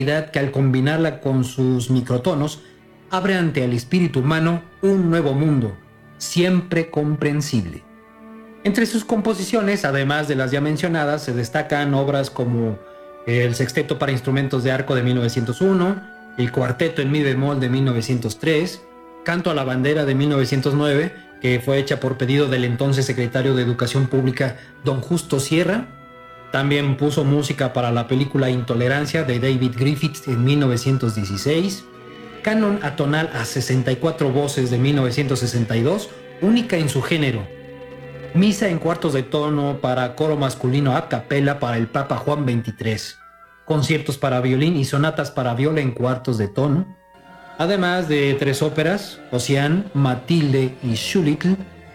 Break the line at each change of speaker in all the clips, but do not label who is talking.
que al combinarla con sus microtonos, abre ante el espíritu humano un nuevo mundo, siempre comprensible. Entre sus composiciones, además de las ya mencionadas, se destacan obras como el Sexteto para instrumentos de arco de 1901, el Cuarteto en mi bemol de 1903, Canto a la bandera de 1909, que fue hecha por pedido del entonces secretario de Educación Pública, don Justo Sierra. También puso música para la película Intolerancia de David Griffith en 1916, Canon atonal a 64 voces de 1962, única en su género, Misa en cuartos de tono para coro masculino a capela para el Papa Juan XXIII, conciertos para violín y sonatas para viola en cuartos de tono, además de 3 óperas, Ocean, Matilde y Schulitl,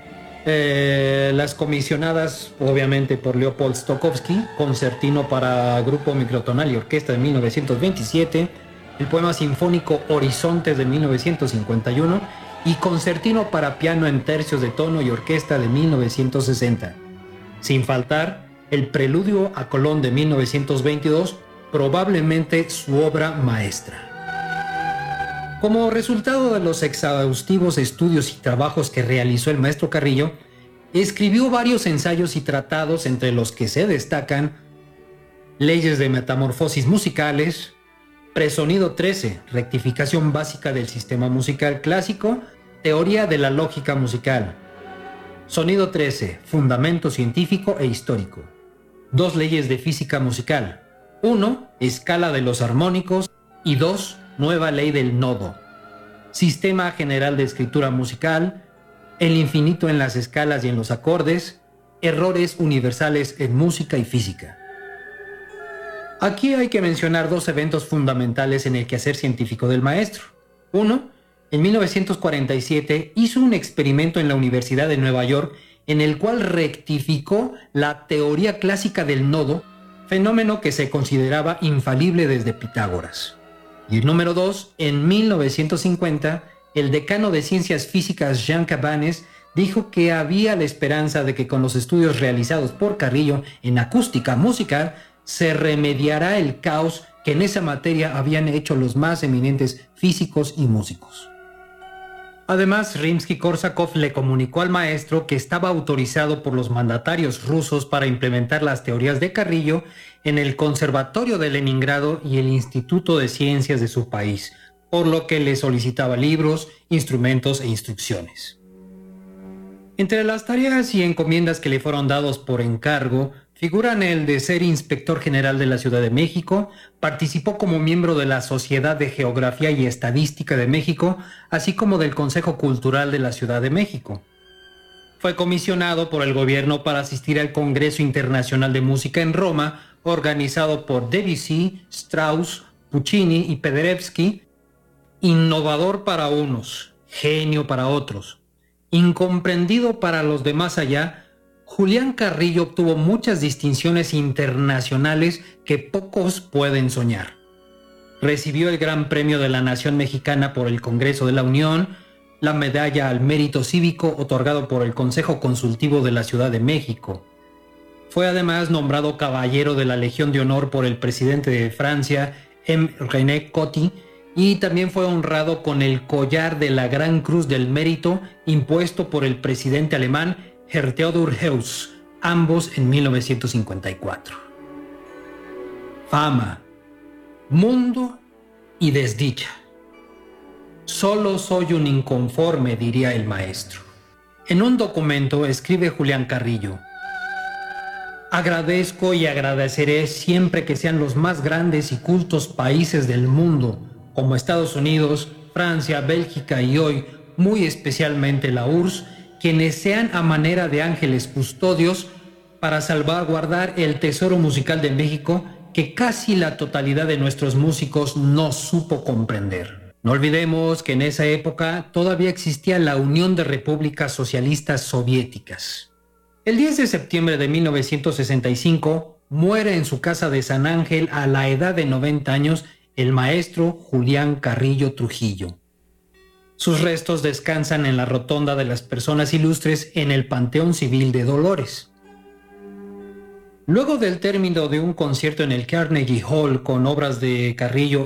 las comisionadas obviamente por Leopold Stokowski, Concertino para grupo microtonal y orquesta de 1927, el poema sinfónico Horizontes de 1951 y Concertino para piano en tercios de tono y orquesta de 1960. Sin faltar el Preludio a Colón de 1922, probablemente su obra maestra. Como resultado de los exhaustivos estudios y trabajos que realizó el maestro Carrillo, escribió varios ensayos y tratados, entre los que se destacan Leyes de metamorfosis musicales, Presonido 13, rectificación básica del sistema musical clásico, teoría de la lógica musical. Sonido 13, fundamento científico e histórico. 2 leyes de física musical. 1, escala de los armónicos. Y 2, nueva ley del nodo. Sistema general de escritura musical. El infinito en las escalas y en los acordes. Errores universales en música y física. Aquí hay que mencionar 2 eventos fundamentales en el quehacer científico del maestro. 1, en 1947 hizo un experimento en la Universidad de Nueva York en el cual rectificó la teoría clásica del nodo, fenómeno que se consideraba infalible desde Pitágoras. Y el número 2, en 1950, el decano de Ciencias Físicas Jean Cabanes dijo que había la esperanza de que con los estudios realizados por Carrillo en acústica musical se remediará el caos que en esa materia habían hecho los más eminentes físicos y músicos. Además, Rimsky-Korsakov le comunicó al maestro que estaba autorizado por los mandatarios rusos para implementar las teorías de Carrillo en el Conservatorio de Leningrado y el Instituto de Ciencias de su país, por lo que le solicitaba libros, instrumentos e instrucciones. Entre las tareas y encomiendas que le fueron dados por encargo, figuran el de ser inspector general de la Ciudad de México, participó como miembro de la Sociedad de Geografía y Estadística de México, así como del Consejo Cultural de la Ciudad de México. Fue comisionado por el gobierno para asistir al Congreso Internacional de Música en Roma, organizado por Debussy, Strauss, Puccini y Paderewski. Innovador para unos, genio para otros, incomprendido para los de más allá, Julián Carrillo obtuvo muchas distinciones internacionales que pocos pueden soñar. Recibió el Gran Premio de la Nación Mexicana por el Congreso de la Unión, la Medalla al Mérito Cívico otorgado por el Consejo Consultivo de la Ciudad de México. Fue además nombrado Caballero de la Legión de Honor por el presidente de Francia, M. René Coty, y también fue honrado con el Collar de la Gran Cruz del Mérito impuesto por el presidente alemán Herr Theodor Heuss, ambos en 1954. Fama, mundo y desdicha. Solo soy un inconforme, diría el maestro. En un documento escribe Julián Carrillo: agradezco y agradeceré siempre que sean los más grandes y cultos países del mundo, como Estados Unidos, Francia, Bélgica y hoy, muy especialmente la URSS, quienes sean a manera de ángeles custodios para salvaguardar el tesoro musical de México que casi la totalidad de nuestros músicos no supo comprender. No olvidemos que en esa época todavía existía la Unión de Repúblicas Socialistas Soviéticas. El 10 de septiembre de 1965 muere en su casa de San Ángel a la edad de 90 años el maestro Julián Carrillo Trujillo. Sus restos descansan en la Rotonda de las Personas Ilustres en el Panteón Civil de Dolores. Luego del término de un concierto en el Carnegie Hall con obras de Carrillo